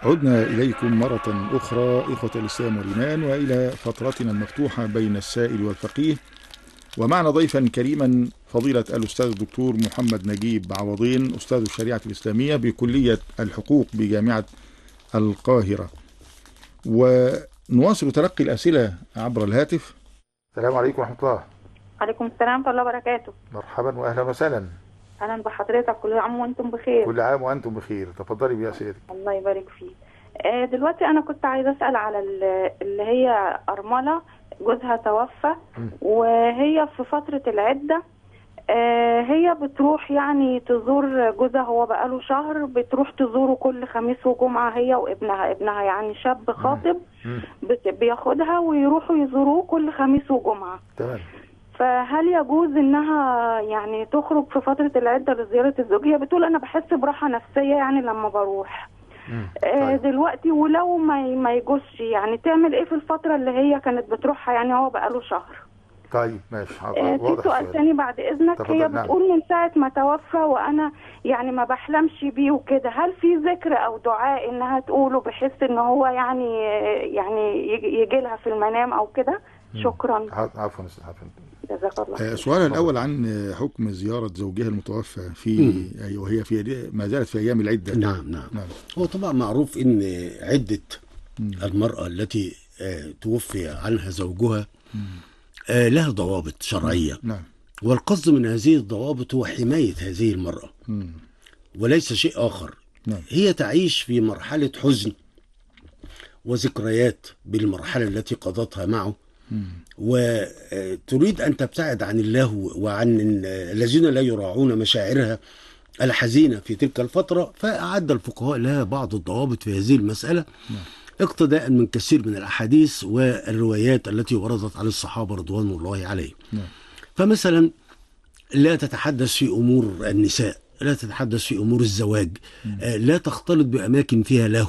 عدنا إليكم مرة أخرى إخوة الإسلام والإيمان، وإلى فترتنا المفتوحة بين السائل والفقيه. ومعنا ضيفا كريما فضيلة الأستاذ الدكتور محمد نجيب عوضين، أستاذ الشريعة الإسلامية بكلية الحقوق بجامعة القاهرة. ونواصل تلقي الأسئلة عبر الهاتف. السلام عليكم ورحمة الله. عليكم السلام ورحمة الله وبركاته. مرحبا وأهلا وسهلا. أهلا بحضرتك، كل عام وأنتم بخير. كل عام وأنتم بخير، تفضلي بأسئلتك. الله يبارك فيك. دلوقتي أنا كنت عايزة أسأل على اللي هي أرملة جوزها توفى وهي في فترة العدة. هي بتروح يعني تزور جوزها، هو بقاله شهر بتروح تزوره كل خميس وجمعة، هي وابنها يعني شاب خاطب بياخدها ويروحوا يزوروه كل خميس وجمعة. تمام. فهل يجوز انها يعني تخرج في فترة العدة لزيارة الزوج؟ هي بتقول انا بحس براحة نفسية يعني لما بروح. طيب. دلوقتي ولو ما يجوزش يعني تعمل ايه في الفترة اللي هي كانت بتروحها؟ يعني هو بقاله شهر. طيب ماشي. في سؤال تاني بعد اذنك. هي بتقول من ساعة ما توفى وانا يعني ما بحلمش بيه وكده، هل في ذكر او دعاء انها تقوله بحيث ان هو يعني يجي لها في المنام او كده؟ شكرا. عفوا. جزاك الله. سؤال الأول عن حكم زيارة زوجها المتوفى في وهي في ما زالت في أيام العدة. نعم. هو طبعا معروف إن عدة المرأة التي توفي عنها زوجها لها ضوابط شرعية. نعم. والقصد من هذه الضوابط هو حماية هذه المرأة وليس شيء آخر. نعم. هي تعيش في مرحلة حزن وذكريات بالمرحلة التي قضتها معه، وتريد أن تبتعد عن اللهو وعن الذين لا يراعون مشاعرها الحزينة في تلك الفترة. فأعد الفقهاء لها بعض الضوابط في هذه المسألة اقتداء من كثير من الأحاديث والروايات التي وردت عن الصحابة رضوان الله عليهم. فمثلا لا تتحدث في أمور النساء، لا تتحدث في أمور الزواج، لا تختلط بأماكن فيها لهو،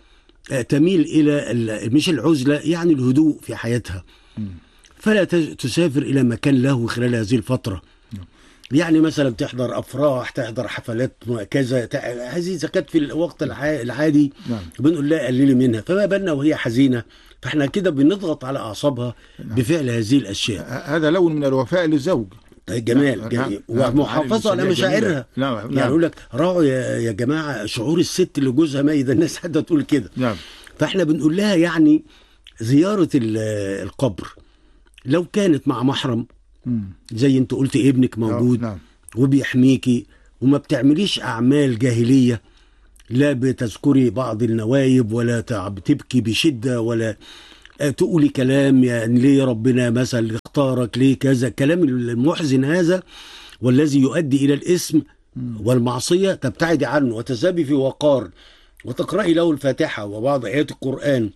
تميل إلى مش العزلة يعني الهدوء في حياتها، فلا تسافر إلى مكان له خلال هذه الفترة. يعني مثلا تحضر أفراح، تحضر حفلات كذا، هذه إذا كانت في الوقت العادي بنقول لها قللي منها، فما بالنا وهي حزينة، فاحنا كده بنضغط على أعصابها بفعل هذه الأشياء. هذا لون من الوفاء للزوج. جميل. ومحافظة على مشاعرها. يعني يقول لك راعوا يا جماعة شعور الست اللي جوزها ميت، الناس حتى تقول كده. فاحنا بنقول لها يعني زيارة القبر لو كانت مع محرم زي انت قلت ابنك موجود وبيحميكي وما بتعمليش أعمال جاهلية، لا بتذكري بعض النوايب ولا بتبكي بشدة ولا تقولي كلام يعني ليه ربنا مثلا اختارك ليه كذا، كلام المحزن هذا والذي يؤدي إلى الإثم والمعصية، تبتعدي عنه وتذهبي في وقار وتقرأي له الفاتحة وبعض آيات القرآن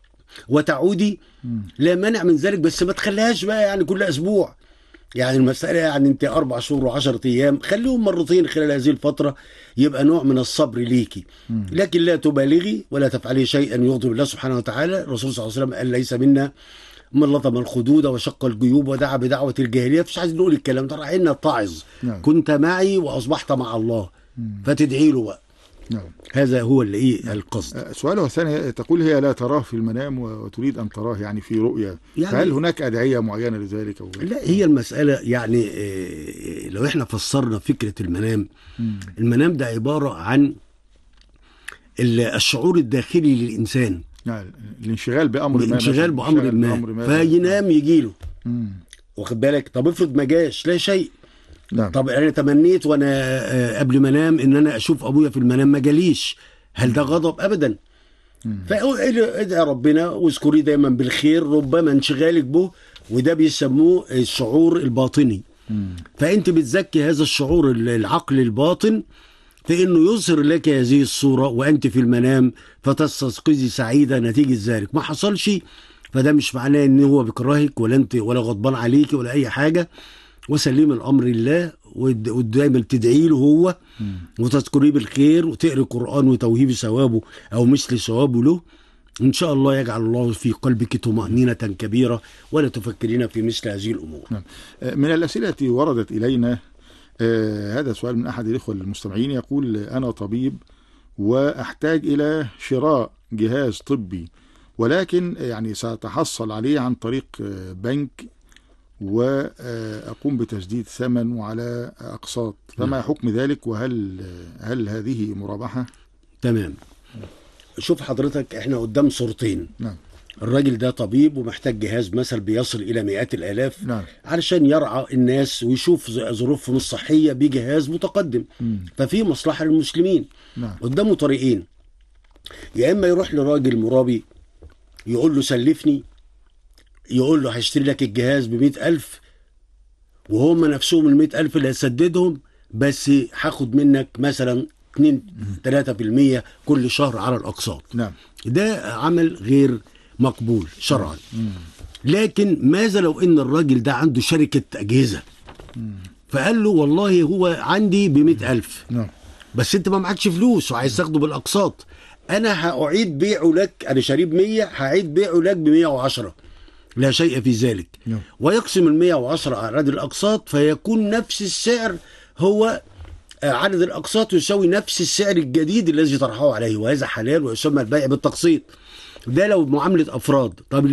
وتعودي، لا مانع من ذلك، بس ما تخليهاش بقى يعني كل أسبوع. يعني المسألة يعني انت 4 شهور و10 أيام، خليهم مرتين خلال هذه الفترة، يبقى نوع من الصبر ليكي. لكن لا تبالغي ولا تفعلي شيئا يغضب الله سبحانه وتعالى. الرسول صلى الله عليه وسلم قال ليس منا من لطم الخدود وشق الجيوب ودعا بدعوة الجاهلية. مش عايز نقول الكلام ده، رايحين نتعظ. كنت معي وأصبحت مع الله، فتدعي له بقى. هذا هو اللي القصد. سؤاله الثاني، تقول هي لا تراه في المنام وتريد أن تراه يعني في رؤيا، يعني فهل هناك أدعية معينة لذلك أو لا؟ هي المسألة يعني لو احنا فسرنا فكرة المنام، المنام ده عبارة عن الشعور الداخلي للإنسان، يعني الانشغال بأمر ما، الانشغال بأمر ما فينام يجيله. واخد بالك؟ طب افرض ما جاش لا شيء. طب انا تمنيت وانا قبل ما انام ان انا اشوف ابويا في المنام، ما جاليش، هل ده غضب؟ ابدا. فادعي ربنا واذكري دايما بالخير، ربما انشغالك به، وده بيسموه الشعور الباطني. فانت بتزكي هذا الشعور العقل الباطن في انه يظهر لك هذه الصورة وانت في المنام، فتستيقظي سعيدة نتيجة ذلك. ما حصلش فده مش معناه ان هو بيكرهك ولا انت ولا غضبان عليك ولا اي حاجة، وسلم الأمر لله، ودايما تدعي له هو وتذكريه بالخير وتقري القرآن وتوهيب ثوابه أو مثل ثوابه له. إن شاء الله يجعل الله في قلبك طمأنينة كبيرة ولا تفكرين في مثل هذه الأمور. من الأسئلة التي وردت إلينا هذا سؤال من أحد الإخوة المستمعين، يقول أنا طبيب وأحتاج إلى شراء جهاز طبي، ولكن يعني سأتحصل عليه عن طريق بنك وأقوم بتسديد ثمن وعلى أقساط، فما حكم ذلك؟ هل هذه مرابحة؟ تمام. شوف حضرتك، احنا قدام صورتين. نعم. الراجل ده طبيب ومحتاج جهاز مثلا بيصل إلى مئات الآلاف. نعم. علشان يرعى الناس ويشوف ظروفهم الصحية بجهاز متقدم. ففي مصلحة للمسلمين. نعم. قدامه طريقين، يا إما يروح لراجل مرابي يقول له سلفني، يقول له هشتري لك الجهاز ب100,000 وهم نفسهم ال100,000 اللي هسددهم، بس هاخد منك مثلا 2-3% كل شهر على الأقساط. نعم. ده عمل غير مقبول شرعا. لكن ماذا لو ان الراجل ده عنده شركة أجهزة، فقال له والله هو عندي ب100,000، نعم، بس انت ما معكش فلوس وعايز تاخده بالأقساط، انا هأعيد بيعه لك، انا شاريه ب100 هعيد بيعه لك ب110، لا شيء في ذلك. نعم. ويقسم ال110 على عدد الأقساط، فيكون نفس السعر هو عدد الأقساط يساوي نفس السعر الجديد الذي طرحه عليه، وهذا حلال ويسمى البيع بالتقسيط. ده لو معاملة أفراد. طب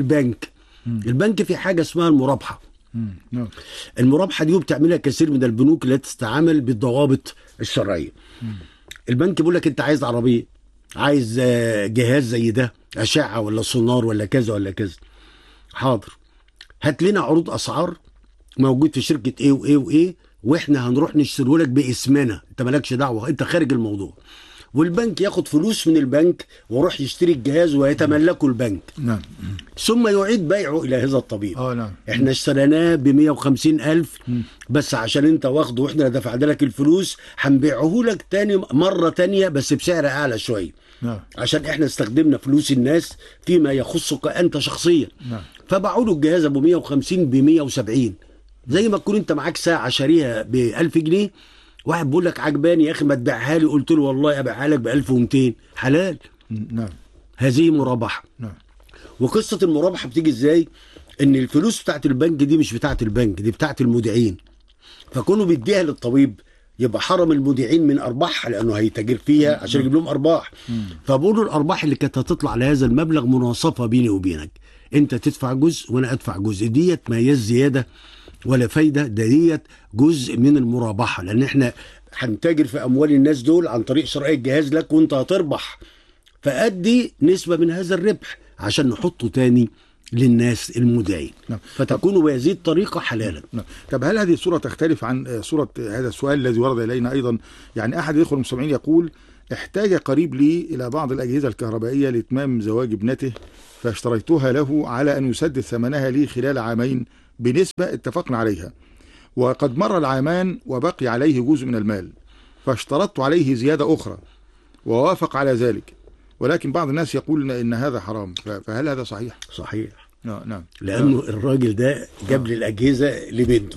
البنك في حاجة اسمها المرابحة. المرابحة دي بتعملها كثير من البنوك التي تتعامل بالضوابط الشرعية. البنك بيقول لك انت عايز عربية، عايز جهاز زي ده، أشعة ولا سونار ولا كذا ولا كذا، حاضر، هات لنا عروض أسعار موجود في شركة ايه وايه وايه، واحنا هنروح نشتريه لك باسمنا، انت مالكش دعوة، انت خارج الموضوع. والبنك ياخد فلوس من البنك ويروح يشتري الجهاز ويتملكه البنك. نعم. ثم يعيد بيعه إلى هذا الطبيب. نعم. احنا اشتريناه ب150,000 بس عشان انت واخده واحنا دفعنا لك الفلوس، هنبيعه لك تاني مرة تانية بس بسعر اعلى شوية. نعم. عشان احنا استخدمنا فلوس الناس فيما يخصك انت شخصيا. نعم. فباعوا له الجهاز ابو 150 ب170، زي ما تكون انت معاك ساعة شاريها ب1000 جنيه، واحد بيقول لك عجباني يا اخي ما تبيعها لي، قلت له والله ابيعها لك ب1200، حلال. نعم. هذه مرابحة. نعم. وقصة المرابحة بتيجي ازاي؟ ان الفلوس بتاعت البنك دي مش بتاعت البنك، دي بتاعت المودعين، فكونه بيديها للطبيب يبقى حرم المودعين من ارباحها لانه هيتاجر فيها عشان يجيب لهم ارباح. فبقولوا الارباح اللي كانت هتطلع لهذا المبلغ مناصفة بيني وبينك، انت تدفع جزء وانا ادفع جزء، ديت ما هي زيادة ولا فايدة، ديت جزء من المرابحة، لان احنا هنتاجر في اموال الناس دول عن طريق شراء الجهاز لك وانت هتربح، فأدي نسبة من هذا الربح عشان نحطه تاني للناس المودعين. نعم. فتكون بهذه الطريقة حلالا. نعم. طب هل هذه الصورة تختلف عن صورة هذا السؤال الذي ورد إلينا أيضا؟ يعني أحد الإخوة المستمعين يقول: احتاج قريب لي إلى بعض الأجهزة الكهربائية لإتمام زواج ابنته، فاشتريتها له على أن يسدد ثمنها لي خلال عامين بنسبة اتفقنا عليها، وقد مر العامان وبقي عليه جزء من المال، فاشترطت عليه زيادة أخرى ووافق على ذلك، ولكن بعض الناس يقول إن هذا حرام، فهل هذا صحيح؟ صحيح. نعم. لأنه الراجل ده جاب لي الأجهزة لبنته،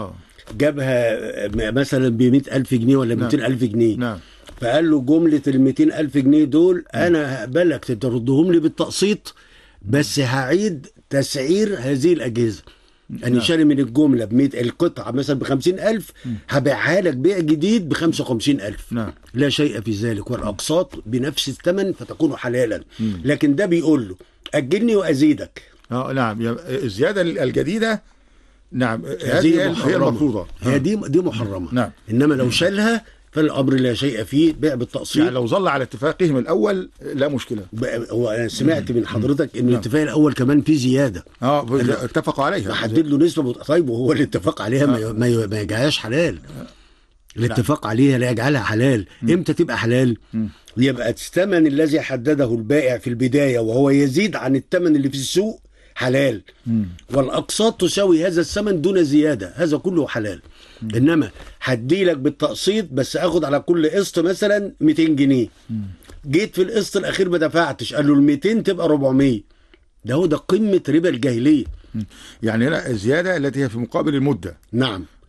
جابها مثلا ب100,000 جنيه ولا 200,000 جنيه. نعم. فقال له جملة ال200,000 جنيه دول أنا هقبلك تردهم لي بالتقسيط، بس هعيد تسعير هذه الأجهزة. أنا شاري من الجملة ب100 القطعة مثلا ب50,000، هبيعها لك بيع جديد ب55,000. نعم. لا شيء في ذلك، والأقساط بنفس الثمن فتكون حلالا. لكن ده بيقول له أجلني وأزيدك. نعم. الزيادة الجديدة، نعم، هذه هي المفروضة، هي دي محرمة. نعم. إنما لو شالها فالأمر لا شيء فيه، بيع بالتقسيط. يعني لو ظل على اتفاقهم الأول لا مشكلة. هو أنا سمعت من حضرتك إن الاتفاق الأول كمان فيه زيادة. اتفقوا عليها، محدد له نسبة. طيب وهو اللي اتفق عليها ما يجعلهاش حلال. الاتفاق عليها لا يجعلها حلال. امتى تبقى حلال؟ يبقى الثمن الذي حدده البائع في البداية وهو يزيد عن الثمن اللي في السوق حلال، والأقساط تساوي هذا الثمن دون زيادة، هذا كله حلال. إنما هديلك بالتقسيط بس أخد على كل قسط مثلا 200 جنيه، جيت في القسط الأخير ما دفعتش، قال له ال200 تبقى 400. ده قمة ربا الجاهلية. يعني هنا الزيادة التي هي في مقابل المدة. نعم.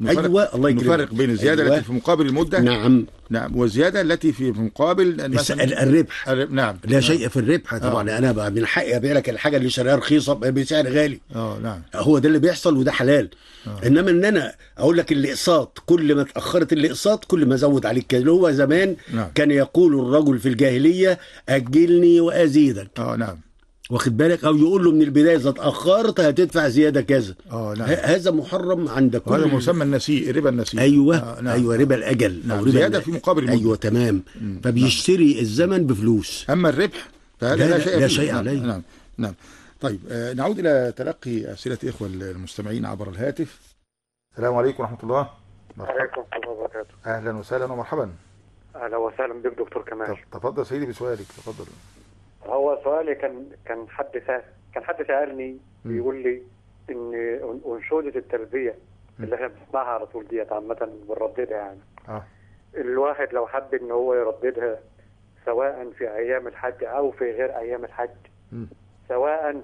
ايوه الله يكرمك. نفرق بين الزياده التي في مقابل المده نعم والزياده التي في مقابل مثلا الربح. نعم لا شيء في الربح طبعا. انا من حقي ابيع لك الحاجه اللي شاريها رخيصه بسعر غالي. نعم هو ده اللي بيحصل وده حلال. انما ان انا اقول لك الاقساط كل ما اتاخرت الاقساط كل ما ازود عليك كده. هو زمان كان يقول الرجل في الجاهليه اجلني وازيدك. نعم واخد بالك، او يقول له من البدايه اذا اتاخرت هتدفع زياده كذا. نعم. هذا محرم عند كل. هذا مسمى النسيء، ربا النسيء. ايوه نعم. ايوه ربا الاجل. نعم. او ربا زياده في مقابل المدة. ايوه تمام. فبيشتري الزمن بفلوس. اما الربح فهذا لا شيء عليه. نعم. طيب نعود الى تلقي اسئله اخوه المستمعين عبر الهاتف. السلام عليكم ورحمه الله. وعليكم السلام وبركاته. اهلا وسهلا ومرحبا. اهلا وسهلا بك دكتور كمال. تفضل سيدي بسؤالك. تفضل. هو سؤالي كان حد سألني بيقول لي ان انشودة التلبية اللي احنا بنسمعها على طول ديت عامة بنرددها يعني. الواحد لو حب ان هو يرددها سواء في ايام الحج او في غير ايام الحج، سواء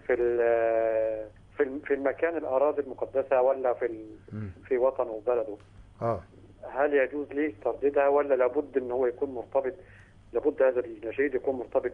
في المكان الاراضي المقدسة ولا في وطنه وبلده، هل يجوز ليه ترديدها ولا لابد ان هو يكون مرتبط، لابد هذا النشيد يكون مرتبط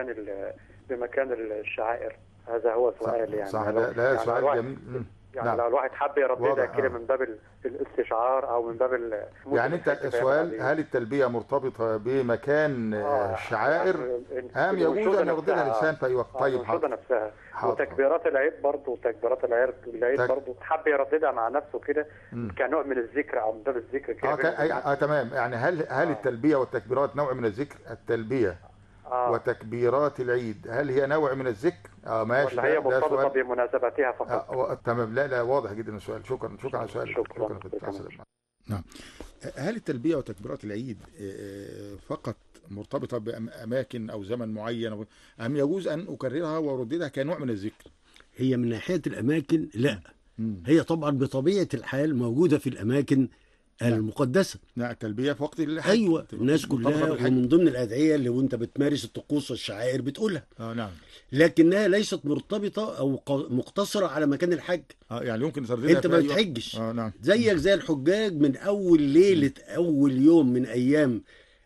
بمكان الشعائر؟ هذا هو سؤال يعني. صح. لا سؤال جميل. يعني لو الواحد حب يرددها كده من باب الاستشعار او من باب يعني انت السؤال هل التلبية مرتبطة بمكان الشعائر ام يجوز ان يرددها الانسان في اي وقت؟ طيب حاضر. نفسها وتكبيرات العيد برضه، وتكبيرات العيد برضه حب يرددها مع نفسه كده كنوع من الذكر او من باب الذكر كده. تمام. يعني هل التلبية والتكبيرات نوع من الذكر؟ التلبية وتكبيرات العيد هل هي نوع من الذكر؟ ماشي. ولا هي مرتبطة بمناسباتها فقط؟ تمام. لا واضح جدا السؤال. شكرا على سؤالك. شكرا. نعم. هل التلبية وتكبيرات العيد فقط مرتبطة بأماكن أو زمن معين أم يجوز أن أكررها وأرددها كنوع من الذكر؟ هي من ناحية الأماكن لا. هي طبعا بطبيعة الحال موجودة في الأماكن المقدسة. نعم. التلبية في وقت الحج. أيوة الناس كلها ومن ضمن الأدعية اللي وانت بتمارس الطقوس والشعائر بتقولها. نعم. لكنها ليست مرتبطة أو مقتصرة على مكان الحج. يعني يمكن ترددها انت ما بتحجش. نعم. زيك زي الحجاج من أول ليلة أول يوم من أيام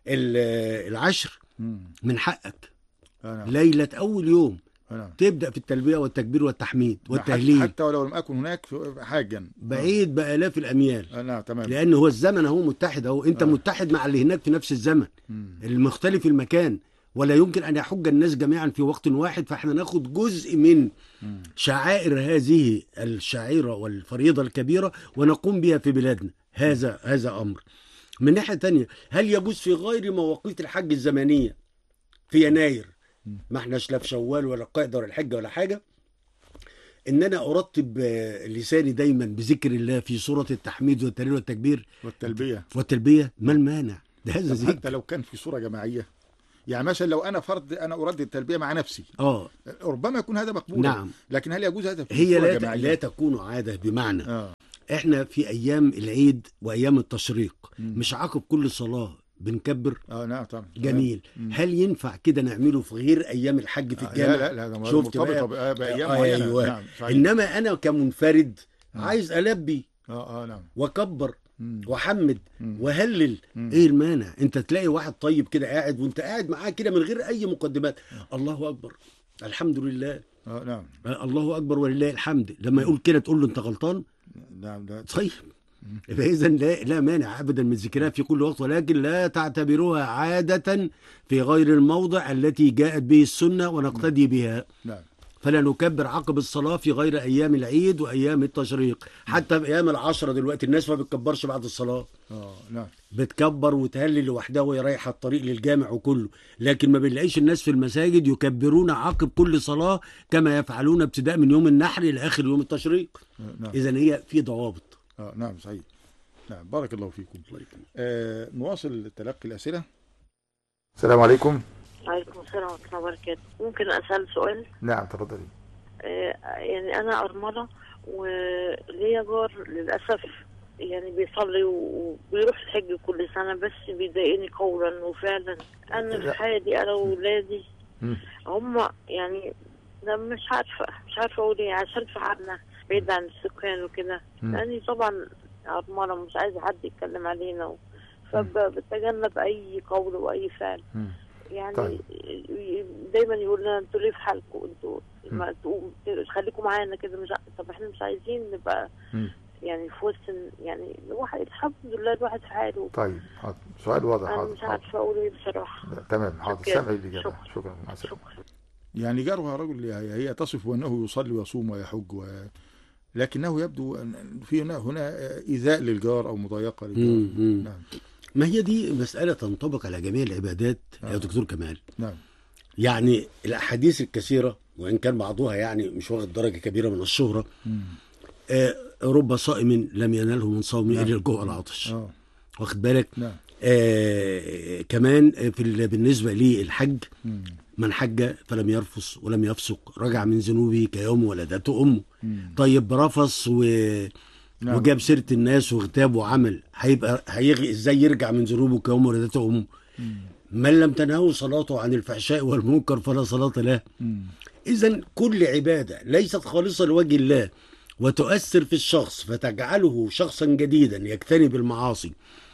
العشر من حقك. نعم. ليلة أول يوم تبدأ في التلبية والتكبير والتحميد والتهليل حتى ولو لم أكن هناك حاجا بعيد بآلاف الأميال. نعم تمام. لأن هو الزمن هو متحد أهو. أنت متحد مع اللي هناك في نفس الزمن المختلف المكان، ولا يمكن أن يحج الناس جميعا في وقت واحد. فإحنا ناخد جزء من شعائر هذه الشعيرة والفريضة الكبيرة ونقوم بها في بلادنا. هذا أمر. من ناحية تانية هل يجوز في غير مواقيت الحج الزمنية في يناير، ما احناش لا في شوال ولا قعدة ولا الحجة ولا حاجة، ان انا ارتب لساني دايما بذكر الله في سورة التحميد والتهليل والتكبير والتلبية؟ ما المانع؟ ده هذا ذكر. حتى لو كان في صورة جماعية، يعني مثلا لو انا فرد انا اردد التلبية مع نفسي ربما يكون هذا مقبول. نعم. لكن هل يجوز هذا في هي صورة جماعية؟ لا تكون عادة بمعنى احنا في ايام العيد وايام التشريق مش عقب كل صلاة بنكبر. نعم طبعا. جميل. هل ينفع كده نعمله في غير ايام الحج في الجامع؟ لا ده شفت مرتبطه بايام معينه. أيوة. نعم. انما انا كمنفرد عايز البي نعم واكبر وحمد وهلل. ايه المانع؟ انت تلاقي واحد طيب كده قاعد وانت قاعد معاه كده من غير اي مقدمات، الله اكبر الحمد لله نعم الله اكبر ولله الحمد. لما يقول كده تقول له انت غلطان. نعم ده طيب. فإذا لا مانع أبدا من ذكرها في كل وقت، ولكن لا تعتبروها عادة في غير الموضع التي جاءت به السنة ونقتدي بها. نعم. فلا نكبر عقب الصلاة في غير أيام العيد وأيام التشريق. حتى في أيام العشرة دلوقتي الناس ما بتكبرش بعد الصلاة. نعم. بتكبر وتهلل لوحدها وهي رايحة الطريق للجامع وكله، لكن ما بنلاقيش الناس في المساجد يكبرون عقب كل صلاة كما يفعلون ابتداء من يوم النحر إلى آخر يوم التشريق. نعم. إذن هي في ضوابط. نعم صحيح. نعم بارك الله فيكم. نواصل تلقي الأسئلة. السلام عليكم. وعليكم السلام ورحمة الله وبركاته. ممكن أسأل سؤال؟ نعم تفضلي. يعني أنا أرملة وليا جار للأسف يعني بيصلي وبيروح الحج كل سنة، بس بيضايقني قولا وفعلا. أنا في حياتي أنا وولادي هم يعني مش عارفة أقول إيه، عشان في عنا بعيد عن السكان وكده. يعني طبعا أرملة مش عايزة حد يتكلم علينا، فبتجنب أي قول وأي فعل. يعني طيب. دايما يقول لنا انتوا ليه في حالكم، انتوا خليكم معانا كده. مش طب احنا مش عايزين نبقى يعني في وسط، يعني الواحد الحمد لله الواحد في حاله. طيب حاضر، سؤال واضح. انا مش عارفه اقول ايه بصراحه. تمام حاضر، سامعي الإجابة. شكرا. مع السلامة. يعني جارها رجل هي تصف أنه يصلي ويصوم ويحج لكنه يبدو أن في هنا إيذاء للجار أو مضايقة للجار. نعم. ما هي دي مسألة تنطبق على جميع العبادات يا دكتور كمال. نعم. يعني الأحاديث الكثيرة وإن كان بعضها يعني مش واخد درجة كبيرة من الشهرة، رب صائم لم يناله من صوم إلا الجوع والعطش. واخد بالك؟ نعم. كمان بالنسبة للحج، من حج فلم يرفث ولم يفسق رجع من ذنوبه كيوم ولدته أمه. طيب رفث نعم. وجاب سيرة الناس واغتاب وعمل، ازاي يرجع من ذنوبه كيوم ولدته أمه؟ من لم تنهه صلاته عن الفحشاء والمنكر فلا صلاة له. إذن كل عبادة ليست خالصة لوجه الله وتؤثر في الشخص فتجعله شخصا جديدا يجتنب المعاصي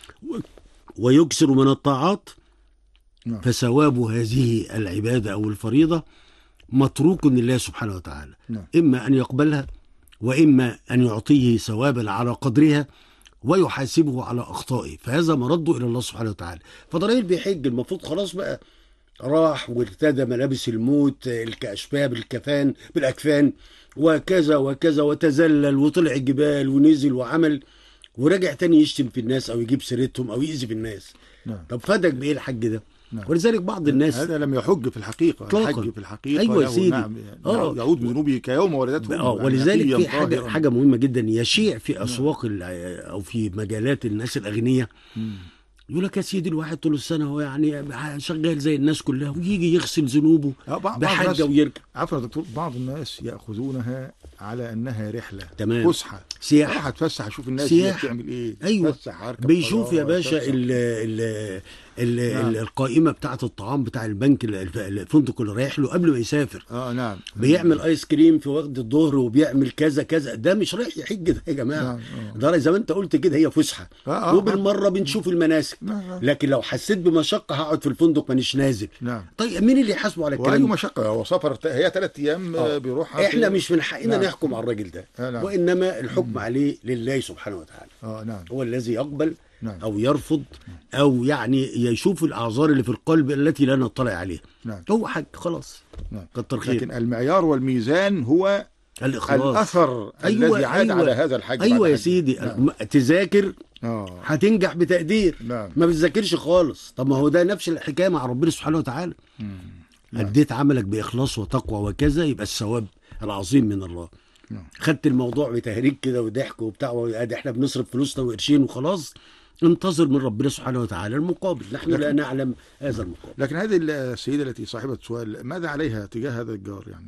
ويكثر من الطاعات، فثواب هذه العبادة أو الفريضة متروك لله سبحانه وتعالى. إما أن يقبلها وإما أن يعطيه ثوابا على قدرها ويحاسبه على أخطائه، فهذا مرده إلى الله سبحانه وتعالى. فضرائب بيحج المفروض خلاص بقى راح وارتدى ملابس الموت كأشباب بالأكفان وكذا وكذا وتزلل وطلع الجبال ونزل وعمل ورجع تاني يشتم في الناس أو يجيب سيرتهم أو يأذي في الناس. طب فادك بإيه الحج ده؟ ولذلك بعض الناس هذا لم يحج في الحقيقة. الحج في الحقيقة أيوة يا سيدي. نعم يعود من ذنوبه كيوم ولدته. ولذلك في حاجة مهمة جدا يشيع في أسواق أو في مجالات الناس الأغنياء. يقول لك يا سيدي الواحد طول السنة هو يعني شغال زي الناس كلها ويجي يغسل ذنوبه بحاجة ويرجع. عفوا يا دكتور، بعض الناس يأخذونها على أنها رحلة، تمام، فسحة، سياحة، تفسح اشوف الناس بتعمل ايه. ايوه بيشوف يا باشا القائمة بتاعة الطعام بتاع البنك الفندق اللي رايح له قبل ما يسافر. نعم. بيعمل ايس كريم في وقت الظهر وبيعمل كذا كذا. ده مش رايح يحج ده يا جماعة. ده زي ما انت قلت كده هي فسحة وبالمرة بنشوف المناسك. لكن لو حسيت بمشقة هقعد في الفندق مانيش نازل. طيب مين اللي يحاسبه على الكلام؟ واي مشقة، هو سفر هي 3 ايام بيروح. احنا مش من حقنا نحكم على الراجل ده. وانما الحكم عليه لله سبحانه وتعالى. نعم. هو الذي يقبل أو يرفض أو يعني يشوف الأعذار اللي في القلب التي لا نطلع عليها. هو حق خلاص. كتر خير. لكن المعيار والميزان هو الإخلاص، الأثر الذي عاد على هذا الحج. أيوة يا سيدي. تذاكر هتنجح بتقدير. ما بتذاكرش خالص. طب ما هو ده نفس الحكاية مع ربنا سبحانه وتعالى. أديت عملك بإخلاص وتقوى وكذا يبقى الثواب العظيم من الله. خدت الموضوع بتهريج كده وضحك وبتاع احنا بنصرف فلوسنا وقرشين وخلاص، انتظر من ربنا سبحانه وتعالى المقابل. نحن لا نعلم هذا المقابل. لكن هذه السيدة التي صاحبة سؤال، ماذا عليها تجاه هذا الجار يعني؟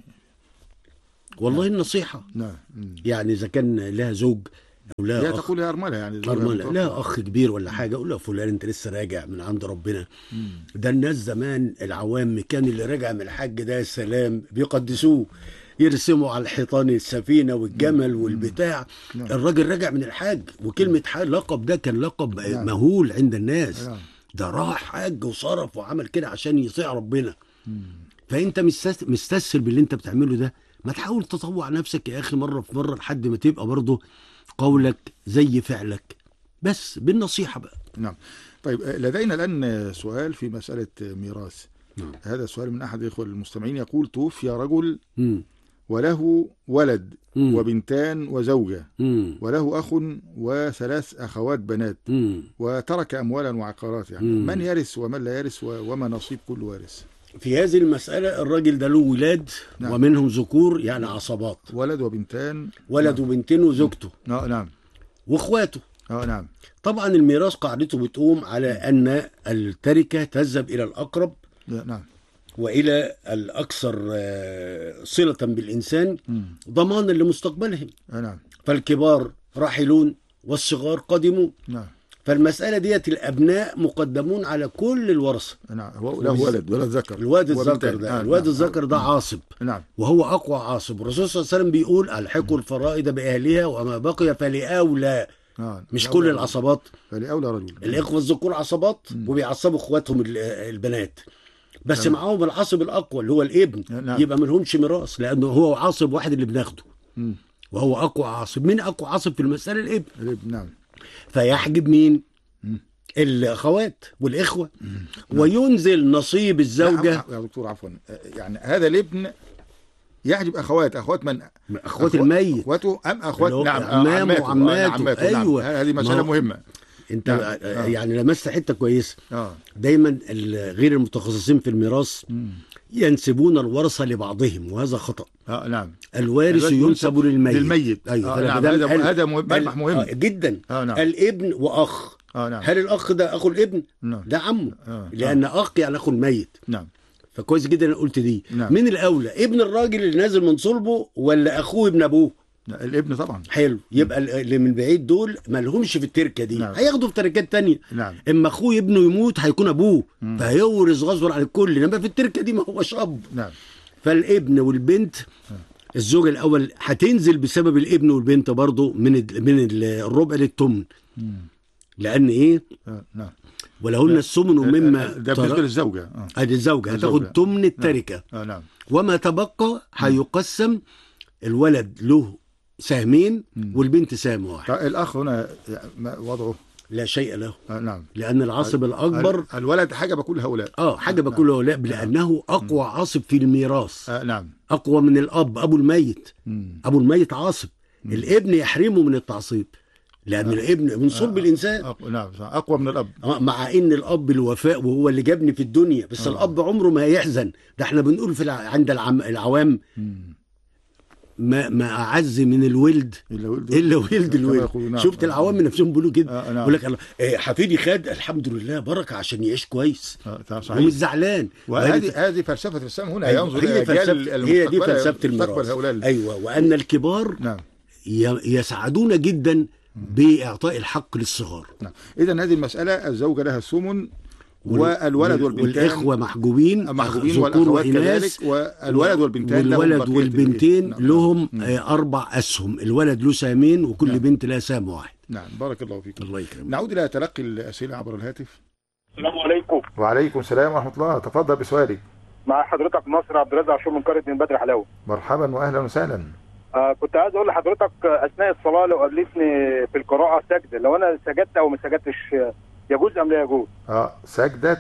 والله النصيحة. يعني إذا كان لها زوج أو لها أخ، تقول يا أرملة يعني أرملة لها أخ كبير ولا حاجة، أقول له فلان أنت لسه راجع من عند ربنا. ده الناس زمان العوام كان اللي راجع من الحج ده السلام بيقدسوه، يرسموا على الحيطان السفينة والجمل والبتاع. الراجل رجع من الحج وكلمة لقب ده كان لقب مهول عند الناس. ده راح حج وصرف وعمل كده عشان يطيع ربنا. فأنت مستسهل باللي أنت بتعمله ده. ما تحاول تطوع نفسك يا أخي مرة في مرة لحد ما تبقى برضه قولك زي فعلك، بس بالنصيحة بقى. نعم. طيب لدينا الآن سؤال في مسألة ميراث. هذا سؤال من أحد الإخوة المستمعين يقول: توفي رجل وله ولد وبنتان وزوجة وله أخ و3 أخوات بنات وترك أموالا وعقارات، يعني من يرث ومن لا يرث وما نصيب كل وارث؟ في هذه المسألة الراجل ده له ولاد ومنهم ذكور يعني عصبات، ولد وبنتان، ولد وبنتين وزوجته نعم واخواته. نعم. طبعا الميراث قاعدته بتقوم على أن التركة تذهب إلى الأقرب نعم وإلى الأكثر صلة بالإنسان ضمانا لمستقبلهم. نعم. فالكبار راحلون والصغار قادمون. نعم. فالمسألة ديت الأبناء مقدمون على كل الورثة. نعم. له ولد ذكر. الواد الذكر ده الواد الذكر ده عاصب. نعم. وهو أقوى عاصب. الرسول صلى الله عليه وسلم بيقول: ألحقوا الفرائض بأهلها وما بقي فلأولى مش كل العصبات. فلأولى رجل. الاخوه الذكور عصبات وبيعصبوا اخواتهم البنات، بس معاهم العصب الاقوى اللي هو الابن. يبقى ما لهمش ميراث، لانه هو عصب واحد اللي بناخده، وهو اقوى عصب. مين اقوى عصب في المساله؟ الابن. نعم. فيحجب مين؟ الاخوات والاخوه. وينزل نصيب الزوجه. يا دكتور عفوا، يعني هذا الابن يحجب اخوات من؟ اخوات الميت. اخواته ام اخوات؟ نعم، عمامه وعماته. ايوه. نعم. هذه مساله مهمه. انت يعني لمست حته كويسه. دايما غير المتخصصين في الميراث ينسبون الورثه لبعضهم، وهذا خطا. نعم. الوارث ينسب للميت. ايوه. نعم. هذا ملمح مهم جدا. نعم. الابن واخ. نعم. هل الاخ ده اخو الابن؟ ده عمه. لان اخ يعني اخو الميت. نعم. فكويس جدا انا قلت دي. نعم. مين الاولى؟ ابن الراجل اللي نازل من صلبه ولا اخوه ابن ابوه؟ الابن طبعا. حلو. يبقى اللي من بعيد دول ما لهمش في التركه دي. نعم. هياخدوا في تركات تانية. نعم. اما اخوه ابنه يموت هيكون ابوه، فهيورث غصبا عن الكل، انما في التركه دي ما هوش اب. نعم. فالابن والبنت، الزوج الاول هتنزل بسبب الابن والبنت برضه من الربع للثمن. لان ايه؟ نعم. ولهن الثمن مما ده بالنسبه للزوجه. ادي الزوجه هتاخد ثمن التركه. نعم. وما تبقى هيقسم، الولد له سهمين والبنت سهم واحد. الاخ هنا وضعه لا شيء له. نعم. لان العصب الاكبر الولد حجب كل هؤلاء. حجب كل هؤلاء لانه اقوى عصب في الميراث. نعم. اقوى من الاب. ابو الميت ابو الميت عاصب. الابن يحرمه من التعصيب، لان الابن من صلب الانسان. نعم. اقوى من الاب. مع ان الاب الوفاء وهو اللي جابني في الدنيا، بس الاب عمره ما هيحزن. ده احنا بنقول عند العوام ما اعز من الولد الا ولد الولد. شفت العوام نفسهم بيقولوا كده. يقول لك حفيدي خد الحمد لله بركه عشان يعيش كويس ومش زعلان. وهذه فلسفه الاسلام هنا. ينظر هي دي فلسفه الميراث. ايوه. وان الكبار نعم يسعدون جدا باعطاء الحق للصغار. نعم. اذا هذه المساله الزوجه لها الثمن، والولد والبنتان والاخوه محجوبين ذكور واناث، والولد والبنتين لهم 4 اسهم. الولد له سهمين وكل بنت لها سهم واحد. نعم. بارك الله فيكم. الله يكرمك. نعود الى تلقي الاسئله عبر الهاتف. السلام عليكم. وعليكم السلام ورحمه الله. تفضل بسؤالك. مع حضرتك ناصر عبد الرازق عاشور من قريه من بدر حلاوه. مرحبا واهلا وسهلا. كنت عايز اقول لحضرتك اثناء الصلاه لو قابلتني في القراءه سجده، لو انا سجدت او ما سجدتش يجوز ام لا يجوز؟ سجدة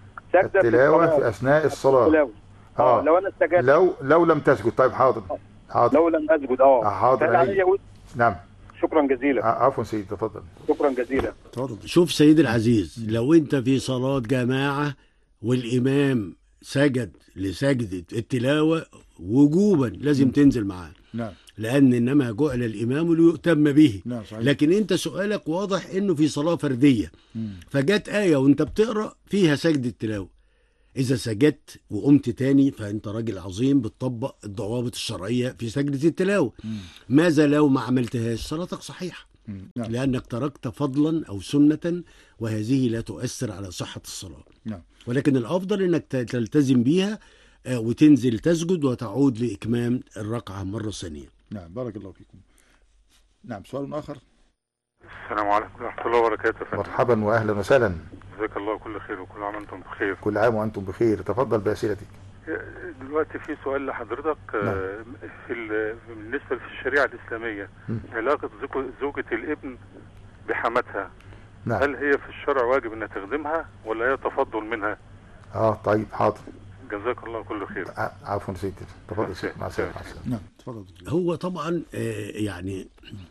التلاوة في أثناء الصلاة. لو أنا سجدت. لو لم تسجد. طيب حاضر. لو لم أسجد. حاضر. نعم. شكرا جزيلا. عفوا سيدي تفضل. شكرا جزيلا. تفضل. شوف سيدي العزيز، لو أنت في صلاة جماعة والإمام سجد لسجدة التلاوة وجوبا لازم تنزل معاه. نعم. لأن إنما جعل الإمام ليؤتم به. نعم صحيح. لكن أنت سؤالك واضح إنه في صلاة فردية، فجت آية وأنت بتقرأ فيها سجد التلاوة. إذا سجدت وقمت تاني فأنت راجل عظيم بتطبق الضوابط الشرعية في سجدة التلاوة. ماذا لو ما عملتهاش؟ صلاتك صحيحة. نعم. لأنك تركت فضلا أو سنة، وهذه لا تؤثر على صحة الصلاة. نعم. ولكن الأفضل إنك تلتزم بيها وتنزل تسجد وتعود لإكمام الركعة مرة ثانية. نعم. بارك الله فيكم. نعم. سؤال آخر. السلام عليكم ورحمة الله وبركاته. مرحبا وأهلا وسهلا. جزاك الله كل خير وكل عام وأنتم بخير. كل عام وأنتم بخير. تفضل بأسئلتك. دلوقتي في سؤال لحضرتك. نعم. بالنسبة في الشريعة الإسلامية علاقة زوجة الابن بحماتها. نعم. هل هي في الشرع واجب أن تخدمها ولا هي تفضل منها؟ طيب حاضر. جزاك الله كل خير. عفوا سيدي تفضل. مع السلامة. نعم تفضل. هو طبعا يعني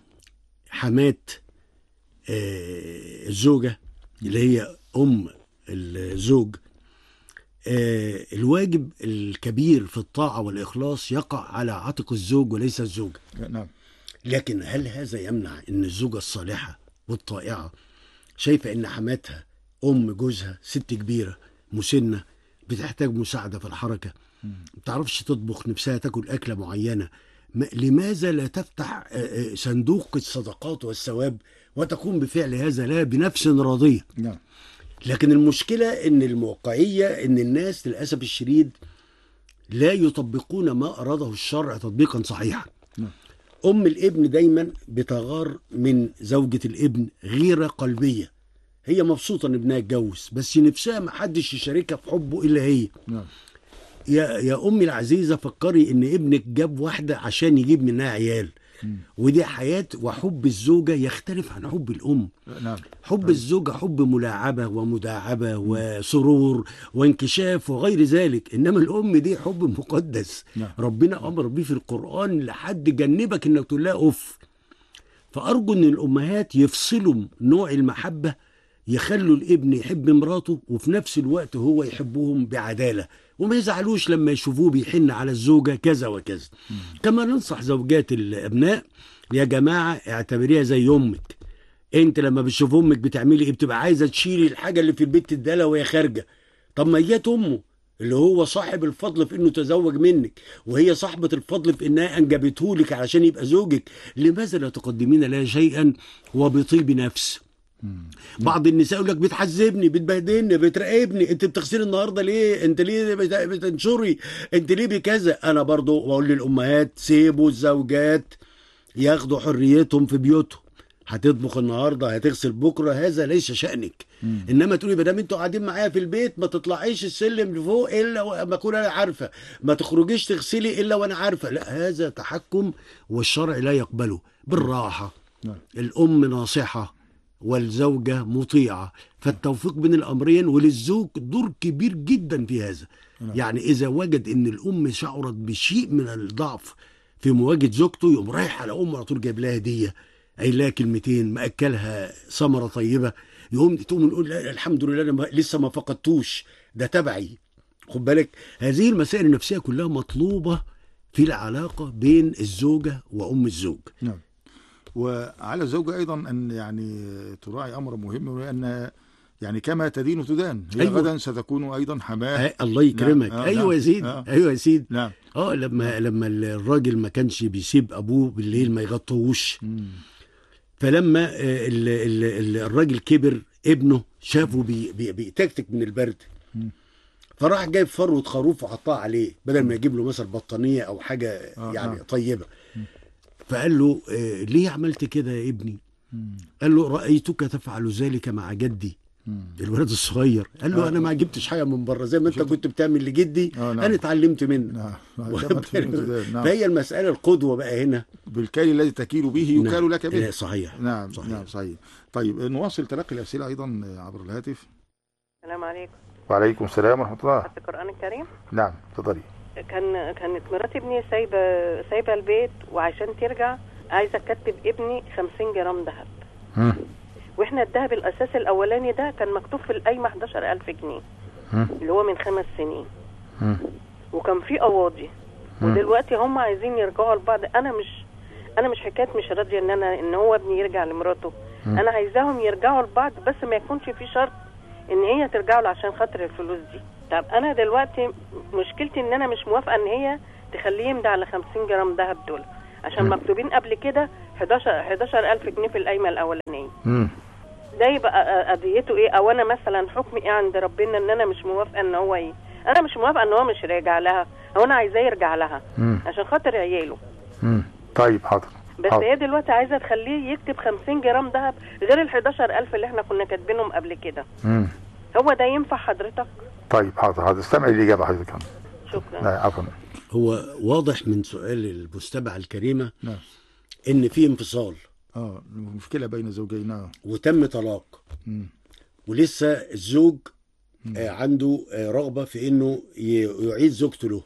حمات الزوجة اللي هي أم الزوج، الواجب الكبير في الطاعة والإخلاص يقع على عاتق الزوج وليس الزوجة. نعم. لكن هل هذا يمنع أن الزوجة الصالحة والطائعة شايفة أن حماتها أم جوزها ست كبيرة مسنة بتحتاج مساعدة في الحركة، ما بتعرفش تطبخ، نفسها تاكل أكلة معينة، لماذا لا تفتح صندوق الصدقات والثواب وتقوم بفعل هذا لها بنفس راضية؟ نعم. لكن المشكلة ان الموقعية ان الناس للأسف الشديد لا يطبقون ما أراده الشرع تطبيقا صحيحا. نعم. الابن دايما بتغار من زوجة الابن غيرة قلبية. هي مبسوطة ان ابنها اتجوز، بس نفسها ما حدش يشاركها في حبه الا هي. يا امي العزيزة، فكري ان ابنك جاب واحدة عشان يجيب منها عيال، ودي حياة. وحب الزوجة يختلف عن حب الأم. حب الزوجة حب ملاعبة ومداعبة وسرور وانكشاف وغير ذلك، إنما الأم دي حب مقدس. ربنا أمر بيه في القرآن لحد جنبك إنك تقول لها أف. فأرجو إن الأمهات يفصلوا نوع المحبة، يخلوا الابن يحب مراته وفي نفس الوقت هو يحبهم بعدالة، وما يزعلوش لما يشوفوه بيحن على الزوجة كذا وكذا. كما ننصح زوجات الأبناء، يا جماعة اعتبريها زي أمك. انت لما بتشوف أمك بتعملي ايه؟ بتبقى عايزة تشيلي الحاجة اللي في البيت تدالها وهي خارجة. طب ما هي أمه اللي هو صاحب الفضل في انه تزوج منك، وهي صاحبة الفضل في انها انجبته لك علشان يبقى زوجك، لماذا لا تقدمين لها شيئا وبطيب نفس؟ بعض النساء يقول لك بتحذبني، بتبهدلني، بتراقبني، انت بتغسلي النهارده ليه؟ انت ليه بتنشري؟ انت ليه بكذا؟ انا برضو بقول للامهات سيبوا الزوجات ياخدوا حريتهم في بيوتهم. هتطبخ النهارده، هتغسل بكره، هذا ليس شأنك. انما تقولي ما دام انتوا قاعدين معايا في البيت ما تطلعيش السلم لفوق الا ما اكون انا عارفه، ما تخرجيش تغسلي الا وانا عارفه. لا، هذا تحكم والشرع لا يقبله. بالراحه. الام ناصحه والزوجة مطيعة، فالتوفيق بين الأمرين، وللزوج دور كبير جدا في هذا. يعني إذا وجد أن الأم شعرت بشيء من الضعف في مواجهة زوجته، يقوم رايح على أمه على طول جايب لها هدية، قايل لها كلمتين، مأكلها ثمرة طيبة، تقوم نقول الحمد لله أنا لسه ما فقدتوش، ده تبعي. خد بالك، هذه المسائل النفسية كلها مطلوبة في العلاقة بين الزوجة وأم الزوج. نعم. وعلى الزوجة أيضا أن يعني تراعي أمر مهم، وأن يعني كما تدين تدان. هي أيوة. غدا ستكون أيضا حماه. الله يكرمك. أيوة يا سيدي. أيوة يا سيدي. نعم. لما الراجل ما كانش بيسيب أبوه بالليل ما يغطوش، فلما الراجل كبر، ابنه شافه بيتكتك من البرد، فراح جايب فروة خروف وحطها عليه بدل ما يجيب له مثلا بطانية أو حاجة يعني طيبة. فقال له ليه عملت كده يا ابني؟ قال له رأيتك تفعل ذلك مع جدي الولد الصغير. قال له انا ما جبتش حاجه من بره، زي ما انت كنت بتعمل لجدي انا اتعلمت منه. فهي المساله القدوه بقى هنا، بالكيل الذي تكيل به يكال لك به. صحيح. نعم صحيح. طيب نواصل تلقي الاسئله ايضا عبر الهاتف. السلام عليكم. وعليكم السلام ورحمه الله. قرأت القرآن الكريم؟ نعم اتفضلي. كانت مرات ابني سايبه البيت، وعشان ترجع عايزه اكتب ابني 50 جرام ذهب. واحنا الذهب الاساسي الاولاني ده كان مكتوب في القايمه 11000 جنيه اللي هو من 5 سنين، وكان في قواضي. ودلوقتي هم عايزين يرجعوا لبعض. انا مش حكايه مش راضيه ان هو ابني يرجع لمراته. انا عايزاهم يرجعوا لبعض، بس ما يكونش في شرط ان هي ترجع له عشان خاطر الفلوس دي. طب انا دلوقتي مشكلتي ان انا مش موافقه ان هي تخليه يمضي على 50 جرام ذهب دول، عشان مكتوبين قبل كده 11000 جنيه في القايمه الاولانيه. ده يبقى قضيته ايه؟ او انا مثلا حكمي ايه عند ربنا ان انا مش موافقه ان هو ايه؟ انا مش موافقه ان هو مش راجع لها، او انا عايزاه يرجع لها عشان خاطر عياله. طيب حاضر. بس هي دلوقتي عايزه تخليه يكتب 50 جرام ذهب غير ال 11000 اللي احنا كنا كاتبينهم قبل كده. هو ده ينفع حضرتك؟ طيب حاضر استمع الاجابه حضرتك. شكرا. عفوا. هو واضح من سؤال المستمعه الكريمه ان في انفصال، مشكله بين زوجين، وتم طلاق، ولسه الزوج عنده رغبه في انه يعيد زوجته له.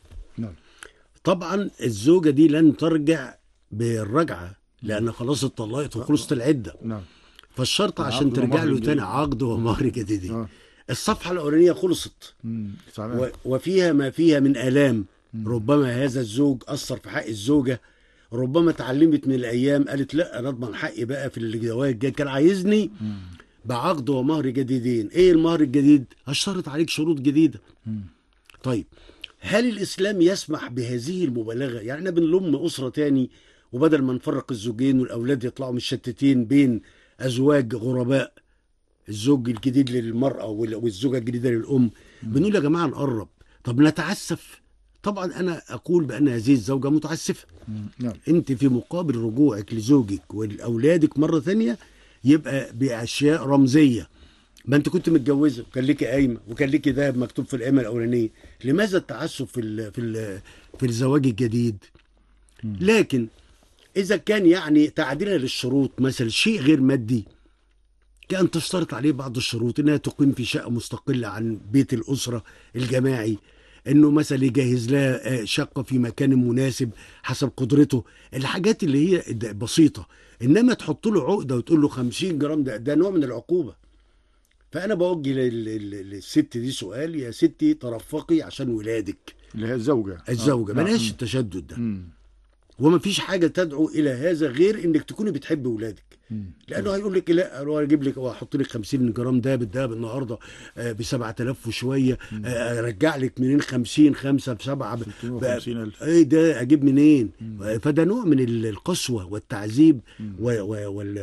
طبعا الزوجه دي لن ترجع بالرجعه لان خلاص اتطلقت وخلصت العده. فالشرط عشان ترجع له تاني عقد ومهر جديد. الصفحه الاولانيه خلصت وفيها ما فيها من آلام. ربما هذا الزوج أثر في حق الزوجة، ربما اتعلمت من الأيام قالت لا أنا أضمن حقي بقى في الجواز، كان عايزني بعقد ومهر جديدين. إيه المهر الجديد؟ هشترط عليك شروط جديدة. طيب هل الإسلام يسمح بهذه المبالغة؟ يعني احنا بنلم أسرة تاني، وبدل ما نفرق الزوجين والأولاد يطلعوا مشتتين بين أزواج غرباء، الزوج الجديد للمرأة والزوجة الجديدة للأم، بنقول يا جماعة نقرب. طب نتعسف؟ طبعا انا اقول بان هذه الزوجه متعسفه. نعم. انت في مقابل رجوعك لزوجك ولاولادك مره ثانيه يبقى باشياء رمزيه. ما انت كنت متجوزه وكان ليكي قايمه وكان ليكي ذهب مكتوب في القايمه الاولانيه، لماذا التعسف في الزواج الجديد؟ لكن اذا كان يعني تعديلها للشروط مثلا شيء غير مادي، كان تشترط عليه بعض الشروط، انها تقيم في شقه مستقله عن بيت الاسره الجماعي، انه مثلا يجهز لها شقه في مكان مناسب حسب قدرته، الحاجات اللي هي بسيطه. انما تحط له عقده وتقول له 50 جرام ده نوع من العقوبه. فانا بوجه للست دي سؤال، يا ستي ترفقي عشان ولادك، اللي هي الزوجه بلاش التشدد ده. وما فيش حاجه تدعو الى هذا غير انك تكوني بتحبي ولادك. لانه هيقول لك لا اروح اجيب لك واحط لك 50 جرام دهب النهارده ب 7000 وشويه، ارجع لك منين 50 5 ب 7 650,000 ايه ده اجيب منين؟ فده نوع من القسوه والتعذيب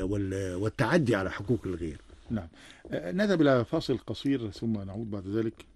والتعدي على حقوق الغير. نعم. نذهب الى فاصل قصير ثم نعود بعد ذلك.